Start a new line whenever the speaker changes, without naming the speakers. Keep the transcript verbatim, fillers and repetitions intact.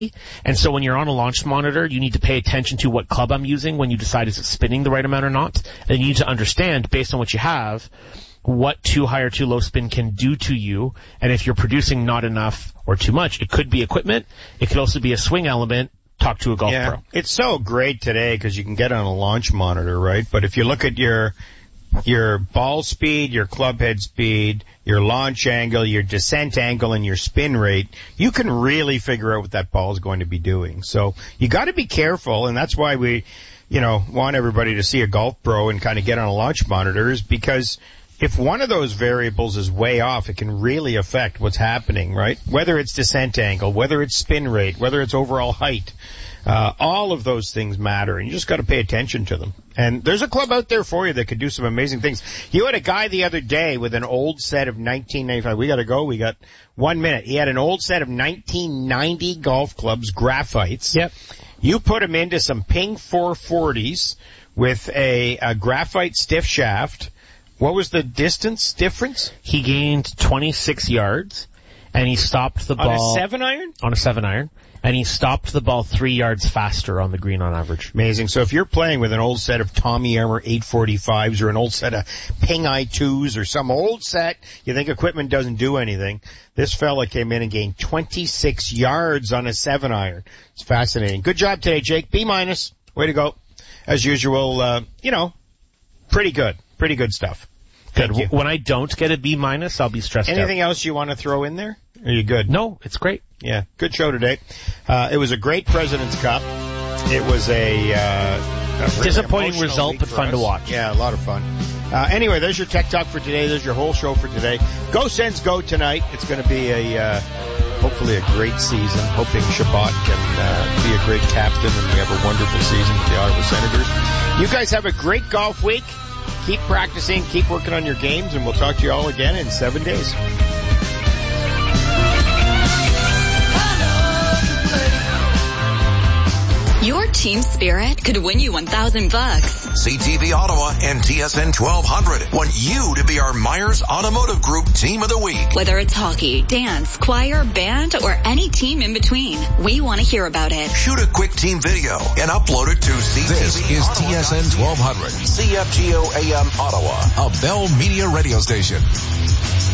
And so when you're on a launch monitor, you need to pay attention to what club I'm using when you decide is it spinning the right amount or not. And you need to understand, based on what you have, what too high or too low spin can do to you. And if you're producing not enough or too much, it could be equipment. It could also be a swing element. Talk to a golf
yeah,
pro.
It's so great today because you can get on a launch monitor, right? But if you look at your your ball speed, your club head speed, your launch angle, your descent angle, and your spin rate, you can really figure out what that ball is going to be doing. So you got to be careful, and that's why we, you know, want everybody to see a golf pro and kind of get on a launch monitor, is because if one of those variables is way off, it can really affect what's happening, right? Whether it's descent angle, whether it's spin rate, whether it's overall height. Uh, all of those things matter, and you just got to pay attention to them. And there's a club out there for you that could do some amazing things. You had a guy the other day with an old set of nineteen ninety-five. We got to go. We got one minute. He had an old set of nineteen ninety golf clubs, graphites.
Yep.
You put him into some Ping four forties with a, a graphite stiff shaft. What was the distance difference?
He gained twenty-six yards, and he stopped the ball
on a seven iron.
On a seven iron. And he stopped the ball three yards faster on the green on average.
Amazing. So if you're playing with an old set of Tommy Armour eight forty-fives or an old set of Ping I twos or some old set, you think equipment doesn't do anything, this fella came in and gained twenty-six yards on a seven iron. It's fascinating. Good job today, Jake. B minus. Way to go. As usual, uh, you know, pretty good. Pretty good stuff.
Good. Thank you. When I don't get a B minus, I'll be stressed
Anything
out.
else you want to throw in there? Are you good?
No, it's great.
Yeah, good show today. Uh, it was a great President's Cup. It was a, uh, a really
disappointing result, but fun
us.
to watch.
Yeah, a lot of fun. Uh, anyway, there's your Tech Talk for today. There's your whole show for today. Go Sens go tonight. It's going to be a, uh, hopefully a great season. Hoping Shabbat can uh, be a great captain and we have a wonderful season with the Ottawa Senators. You guys have a great golf week. Keep practicing, keep working on your games, and we'll talk to you all again in seven days.
Your team spirit could win you one thousand bucks.
C T V Ottawa and T S N twelve hundred want you to be our Myers Automotive Group Team of the Week.
Whether it's hockey, dance, choir, band, or any team in between, we want to hear about it.
Shoot a quick team video and upload it to C T V.
This is T S N twelve hundred.
C F G O A M Ottawa,
a Bell Media radio station.